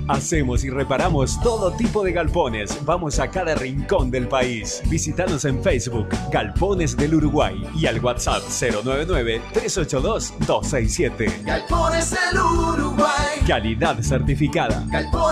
Hacemos y reparamos todo tipo de galpones. Vamos a cada rincón del país. Visítanos en Facebook, Galpones del Uruguay, y al WhatsApp 099-382-267. Galpones del Uruguay. Calidad certificada. Galpones